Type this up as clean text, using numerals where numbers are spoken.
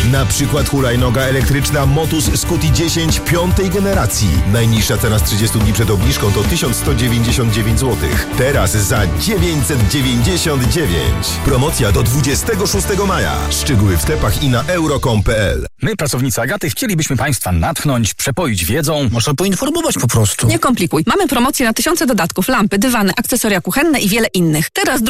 Na przykład hulajnoga elektryczna Motus Scuti 10 piątej generacji. Najniższa cena z 30 dni przed obniżką to 1199 zł. Teraz za 999. Promocja do 26 maja. Szczegóły w sklepach i na euro.com.pl. My, pracownicy Agaty, chcielibyśmy Państwa natchnąć, przepoić wiedzą. Można poinformować po prostu. Nie komplikuj. Mamy promocję na tysiące dodatków, lampy, dywany, akcesoria kuchenne i wiele innych. Teraz